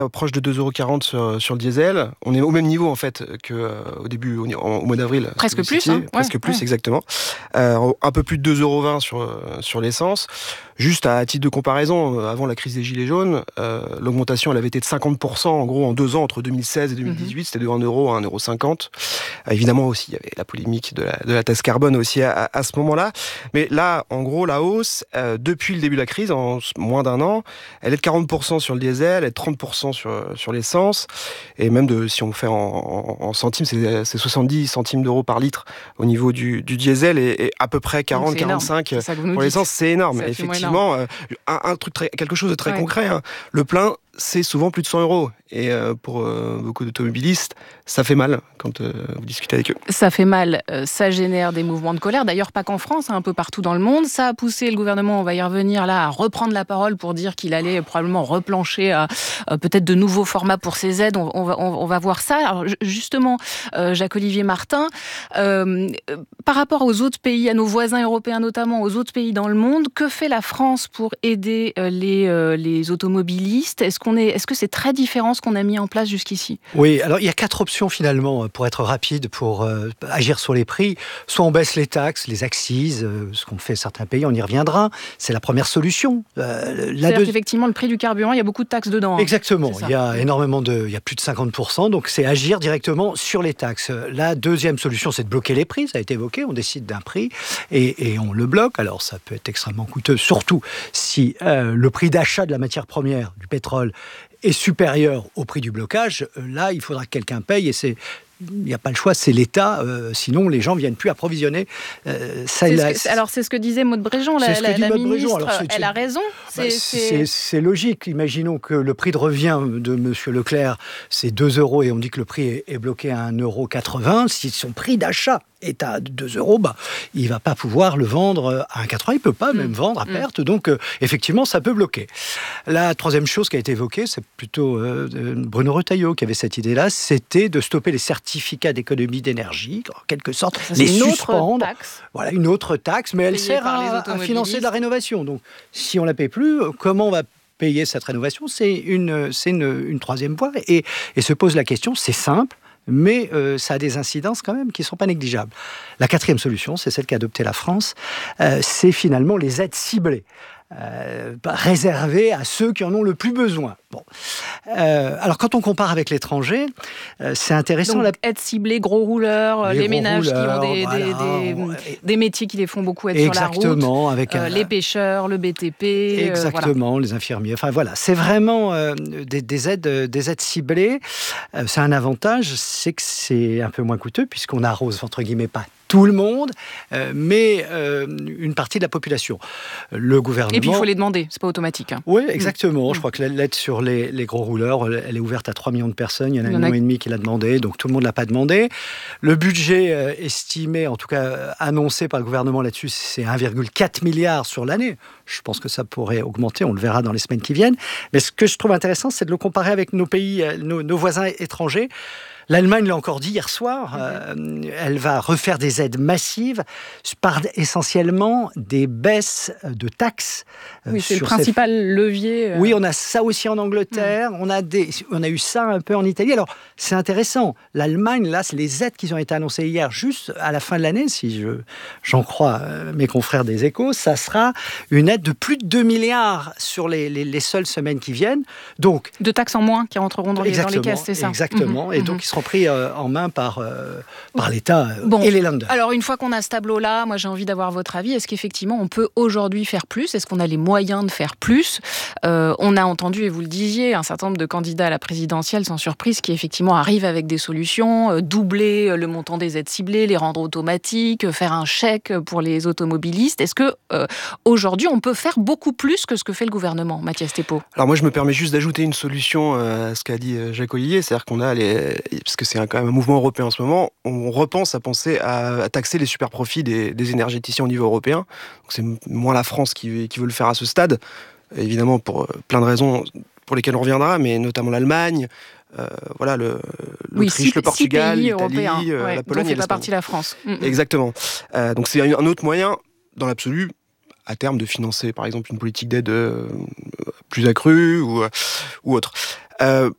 proche de 2,40 € sur le diesel. On est au même niveau en fait qu'au début, au mois d'avril. Presque plus, hein. Presque plus, exactement. Un peu plus de 2,20 € sur l'essence. Juste à titre de comparaison, avant la crise des Gilets jaunes, l'augmentation elle avait été de 50% en gros en 2 ans, entre 2016 et 2018, c'était de 1 € à 1,50 €. Évidemment aussi, il y avait la polémique de la taxe carbone aussi à ce moment-là. Mais là, en gros, la hausse, depuis le début de la crise, en moins d'un an, elle est de 40% sur le diesel, elle est de 30% sur l'essence, et même si on fait en centimes, c'est 70 centimes d'euros par litre au niveau du diesel, et à peu près 40-45 pour l'essence. C'est énorme, effectivement. Quelque chose de très concret, hein. Le plein, c'est souvent plus de 100 €. Et pour beaucoup d'automobilistes, ça fait mal quand vous discutez avec eux. Ça fait mal, ça génère des mouvements de colère. D'ailleurs, pas qu'en France, un peu partout dans le monde. Ça a poussé le gouvernement, on va y revenir là, à reprendre la parole pour dire qu'il allait probablement replancher à peut-être de nouveaux formats pour ces aides. On va voir ça. Alors justement, Jacques-Olivier Martin, par rapport aux autres pays, à nos voisins européens notamment, aux autres pays dans le monde, que fait la France pour aider les automobilistes ? Est-ce que c'est très différent ce qu'on a mis en place jusqu'ici ? Oui, alors il y a 4 options finalement, pour être rapide, pour agir sur les prix. Soit on baisse les taxes, les accises, ce qu'ont fait certains pays, on y reviendra. C'est la première solution. C'est-à-dire qu'effectivement, le prix du carburant, il y a beaucoup de taxes dedans. Exactement, il y a il y a plus de 50%, donc c'est agir directement sur les taxes. La deuxième solution, c'est de bloquer les prix, ça a été évoqué, on décide d'un prix et on le bloque. Alors ça peut être extrêmement coûteux, surtout si le prix d'achat de la matière première, du pétrole, est supérieur au prix du blocage. Là, il faudra que quelqu'un paye, et il n'y a pas le choix, c'est l'État, sinon les gens ne viennent plus approvisionner. Alors c'est ce que disait Maud Bréjon, la ministre, elle a raison. C'est logique, imaginons que le prix de revient de M. Leclerc, c'est 2 € et on dit que le prix est bloqué à 1,80 €. Si son prix d'achat est à 2 €, il ne va pas pouvoir le vendre à 1,80 €, il ne peut pas même vendre à perte, donc effectivement ça peut bloquer. La troisième chose qui a été évoquée, c'est plutôt Bruno Retailleau qui avait cette idée-là, c'était de stopper les certificats d'économie d'énergie, en quelque sorte, les suspendre. Voilà, une autre taxe, mais elle sert à financer de la rénovation. Donc si on ne la paye plus, comment on va payer cette rénovation ? C'est une troisième voie, et se pose la question, c'est simple, mais ça a des incidences quand même qui ne sont pas négligeables. La quatrième solution, c'est celle qu'a adoptée la France, c'est finalement les aides ciblées. Réservées à ceux qui en ont le plus besoin. Bon. Alors quand on compare avec l'étranger, c'est intéressant. Donc, aide ciblée, gros rouleurs, les ménages qui ont des métiers qui les font beaucoup être sur la route. Exactement. Avec les pêcheurs, le BTP. Exactement, les infirmiers. Enfin voilà, c'est vraiment des aides ciblées. C'est un avantage, c'est que c'est un peu moins coûteux puisqu'on arrose entre guillemets pas tout le monde, mais une partie de la population. Le gouvernement... Et puis il faut les demander, c'est pas automatique. Hein. Oui, exactement. Je crois que l'aide sur les gros rouleurs, elle est ouverte à 3 millions de personnes. Il y en a 1,5 million qui l'a demandé, donc tout le monde ne l'a pas demandé. Le budget estimé, en tout cas annoncé par le gouvernement là-dessus, c'est 1,4 milliard sur l'année. Je pense que ça pourrait augmenter, on le verra dans les semaines qui viennent. Mais ce que je trouve intéressant, c'est de le comparer avec nos pays, nos voisins étrangers. L'Allemagne l'a encore dit hier soir, elle va refaire des aides massives par essentiellement des baisses de taxes. Oui, c'est le principal levier. Oui, on a ça aussi en Angleterre, on a eu ça un peu en Italie. Alors, c'est intéressant. L'Allemagne, là, c'est les aides qui ont été annoncées hier, juste à la fin de l'année, si j'en crois mes confrères des Échos, ça sera une aide de plus de 2 milliards sur les seules semaines qui viennent. Donc, de taxes en moins qui rentreront dans les caisses, c'est ça ? Exactement, et donc ils seront pris en main par l'État et les Länder. Alors, une fois qu'on a ce tableau-là, moi j'ai envie d'avoir votre avis. Est-ce qu'effectivement on peut aujourd'hui faire plus ? Est-ce qu'on a les moyens de faire plus ? On a entendu, et vous le disiez, un certain nombre de candidats à la présidentielle, sans surprise, qui effectivement arrivent avec des solutions, doubler le montant des aides ciblées, les rendre automatiques, faire un chèque pour les automobilistes. Est-ce que aujourd'hui on peut faire beaucoup plus que ce que fait le gouvernement, Mathias Thépaut ? Alors moi je me permets juste d'ajouter une solution à ce qu'a dit Jacques-Olivier, c'est-à-dire qu'on a parce que c'est quand même un mouvement européen en ce moment, on repense à penser à taxer les super profits des énergéticiens au niveau européen. Donc c'est moins la France qui veut le faire à ce stade, évidemment pour plein de raisons pour lesquelles on reviendra, mais notamment l'Allemagne, l'Autriche, le Portugal, l'Italie, la Pologne, dont fait pas partie la France. Exactement. Donc c'est un autre moyen, dans l'absolu, à terme, de financer par exemple une politique d'aide plus accrue ou autre.